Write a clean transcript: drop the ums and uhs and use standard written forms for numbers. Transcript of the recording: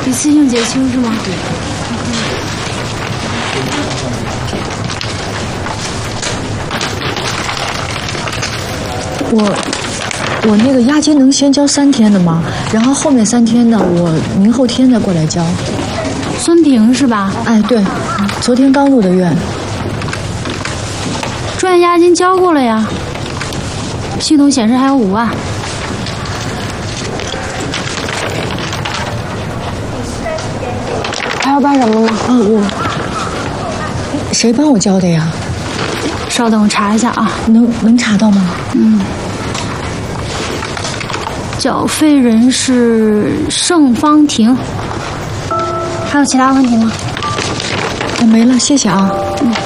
一次性结清是吗？ 我那个押金能先交3天的吗？然后后面3天的我明后天再过来交。 孙平是吧？ 哎，对，昨天刚入的院。 住院押金交过了呀，系统显示还有5万。 还要办什么吗？ 谁帮我交的呀？ 稍等，我查一下啊。 能查到吗？ 缴费人是盛芳婷。还有其他问题吗？ 没了，谢谢啊。